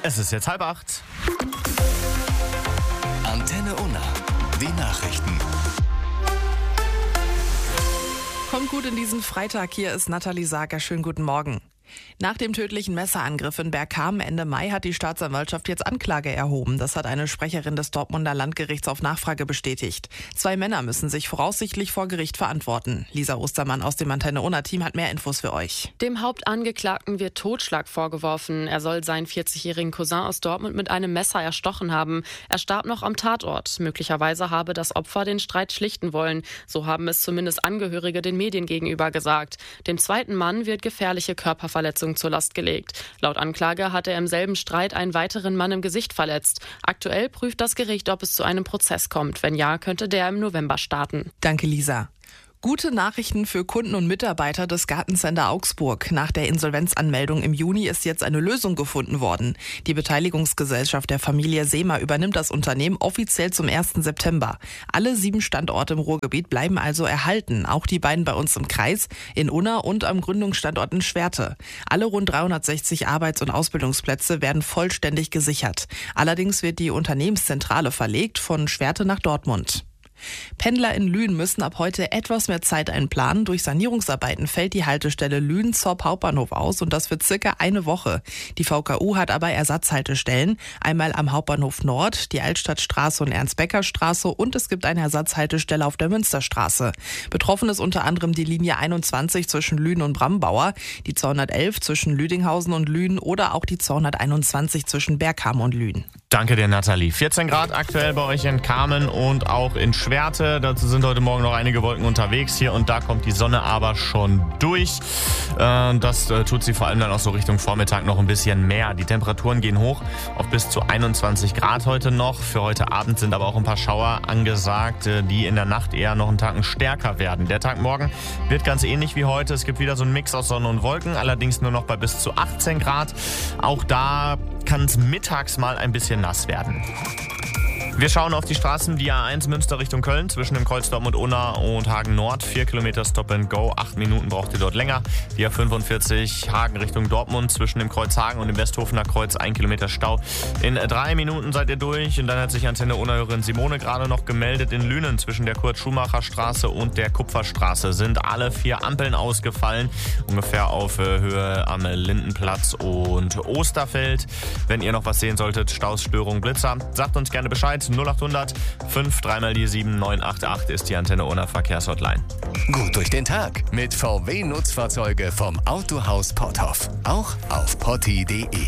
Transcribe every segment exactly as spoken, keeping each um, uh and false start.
Es ist jetzt halb acht. Antenne Unna, die Nachrichten. Kommt gut in diesen Freitag, hier ist Nathalie Sager. Schönen guten Morgen. Nach dem tödlichen Messerangriff in Bergkamen Ende Mai hat die Staatsanwaltschaft jetzt Anklage erhoben. Das hat eine Sprecherin des Dortmunder Landgerichts auf Nachfrage bestätigt. Zwei Männer müssen sich voraussichtlich vor Gericht verantworten. Lisa Ostermann aus dem Antenne Unna-Team hat mehr Infos für euch. Dem Hauptangeklagten wird Totschlag vorgeworfen. Er soll seinen vierzigjährigen Cousin aus Dortmund mit einem Messer erstochen haben. Er starb noch am Tatort. Möglicherweise habe das Opfer den Streit schlichten wollen. So haben es zumindest Angehörige den Medien gegenüber gesagt. Dem zweiten Mann wird gefährliche Körperverletzung zur Last gelegt. Laut Anklage hat er im selben Streit einen weiteren Mann im Gesicht verletzt. Aktuell prüft das Gericht, ob es zu einem Prozess kommt. Wenn ja, könnte der im November starten. Danke, Lisa. Gute Nachrichten für Kunden und Mitarbeiter des Gartencenter Augsburg. Nach der Insolvenzanmeldung im Juni ist jetzt eine Lösung gefunden worden. Die Beteiligungsgesellschaft der Familie Seemer übernimmt das Unternehmen offiziell zum ersten September. Alle sieben Standorte im Ruhrgebiet bleiben also erhalten. Auch die beiden bei uns im Kreis, in Unna und am Gründungsstandort in Schwerte. Alle rund dreihundertsechzig Arbeits- und Ausbildungsplätze werden vollständig gesichert. Allerdings wird die Unternehmenszentrale verlegt von Schwerte nach Dortmund. Pendler in Lünen müssen ab heute etwas mehr Zeit einplanen. Durch Sanierungsarbeiten fällt die Haltestelle Lünen-Zopp Hauptbahnhof aus und das für circa eine Woche. Die V K U hat aber Ersatzhaltestellen. Einmal am Hauptbahnhof Nord, die Altstadtstraße und Ernst-Becker-Straße und es gibt eine Ersatzhaltestelle auf der Münsterstraße. Betroffen ist unter anderem die Linie einundzwanzig zwischen Lünen und Brambauer, die zweihundertelf zwischen Lüdinghausen und Lünen oder auch die zweihunderteinundzwanzig zwischen Bergkamen und Lünen. Danke dir, Nathalie. vierzehn Grad aktuell bei euch in Kamen und auch in Schwerte. Dazu sind heute Morgen noch einige Wolken unterwegs. Hier und da kommt die Sonne aber schon durch. Das tut sie vor allem dann auch so Richtung Vormittag noch ein bisschen mehr. Die Temperaturen gehen hoch auf bis zu einundzwanzig Grad heute noch. Für heute Abend sind aber auch ein paar Schauer angesagt, die in der Nacht eher noch einen Tacken stärker werden. Der Tag morgen wird ganz ähnlich wie heute. Es gibt wieder so einen Mix aus Sonne und Wolken, allerdings nur noch bei bis zu achtzehn Grad. Auch da kann es mittags mal ein bisschen nass werden. Wir schauen auf die Straßen, die A eins Münster Richtung Köln, zwischen dem Kreuz Dortmund Unna und Hagen Nord. Vier Kilometer Stop and Go, acht Minuten braucht ihr dort länger. Die A fünfundvierzig Hagen Richtung Dortmund, zwischen dem Kreuz Hagen und dem Westhofener Kreuz, ein Kilometer Stau. In drei Minuten seid ihr durch. Und dann hat sich Antenne Unna-Hörerin Simone gerade noch gemeldet. In Lünen zwischen der Kurt-Schumacher-Straße und der Kupferstraße sind alle vier Ampeln ausgefallen. Ungefähr auf Höhe am Lindenplatz und Osterfeld. Wenn ihr noch was sehen solltet, Staus, Störung, Blitzer, sagt uns gerne Bescheid. null achthundert fünf drei mal die sieben neun acht acht ist die Antenne Unna Verkehrshotline. Gut durch den Tag mit V W-Nutzfahrzeuge vom Autohaus Potthoff. Auch auf potti punkt de.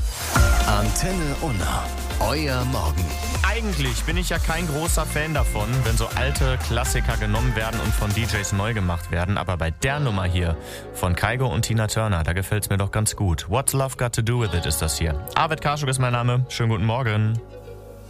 Antenne Unna, euer Morgen. Eigentlich bin ich ja kein großer Fan davon, wenn so alte Klassiker genommen werden und von D Js neu gemacht werden. Aber bei der Nummer hier von Kygo und Tina Turner, da gefällt's mir doch ganz gut. What's Love Got to Do With It ist das hier. Arvid Karschuk ist mein Name. Schönen guten Morgen.